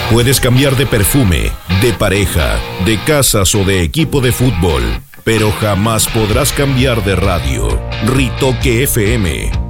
Puedes cambiar de perfume, de pareja, de casas o de equipo de fútbol, pero jamás podrás cambiar de radio. Ritoque FM